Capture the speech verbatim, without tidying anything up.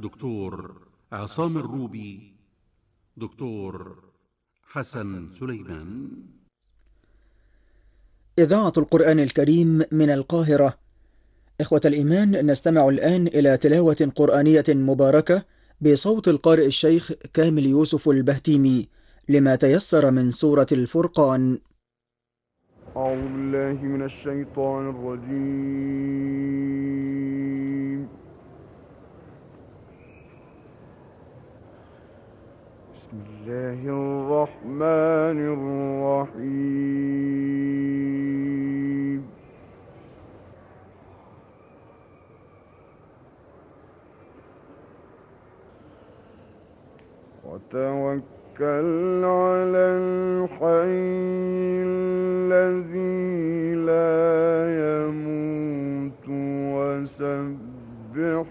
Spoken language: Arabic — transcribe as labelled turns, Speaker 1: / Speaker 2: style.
Speaker 1: دكتور عصام الروبي، دكتور حسن سليمان.
Speaker 2: إذاعة القرآن الكريم من القاهرة. إخوة الإيمان، نستمع الآن إلى تلاوة قرآنية مباركة بصوت القارئ الشيخ كامل يوسف البهتيمي لما تيسر من سورة الفرقان.
Speaker 3: أعوذ بالله من الشيطان الرجيم. بسم الله الرحمن الرحيم. وتوكل على الحي الذي لا يموت وسبح